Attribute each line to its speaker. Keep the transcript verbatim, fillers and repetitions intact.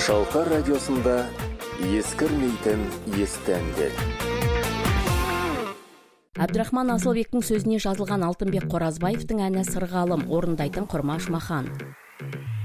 Speaker 1: Шалқар радиосында ескірмейтін естәндер.
Speaker 2: Абдрахман Асылбектің сөзіне жазылған Алтынбек Қоразбаевтың әні «Сырғалым» орындайтын Құрмаш Махан.